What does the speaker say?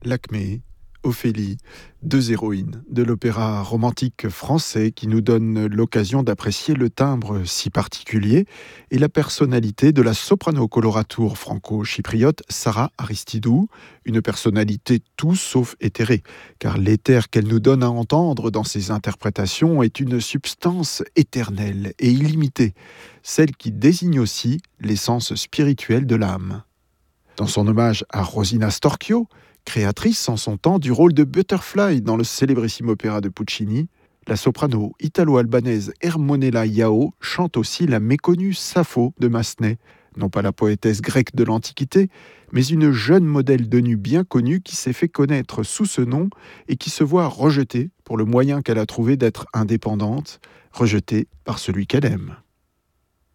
Lakmé, Ophélie, deux héroïnes de l'opéra romantique français qui nous donnent l'occasion d'apprécier le timbre si particulier et la personnalité de la soprano coloratour franco-chypriote Sarah Aristidou, une personnalité tout sauf éthérée, car l'éther qu'elle nous donne à entendre dans ses interprétations est une substance éternelle et illimitée, celle qui désigne aussi l'essence spirituelle de l'âme. Dans son hommage à Rosina Storchio, créatrice en son temps du rôle de Butterfly dans le célébrissime opéra de Puccini, la soprano italo-albanaise Ermonella Yao chante aussi la méconnue Sappho de Massenet, non pas la poétesse grecque de l'Antiquité, mais une jeune modèle de nu bien connue qui s'est fait connaître sous ce nom et qui se voit rejetée pour le moyen qu'elle a trouvé d'être indépendante, rejetée par celui qu'elle aime.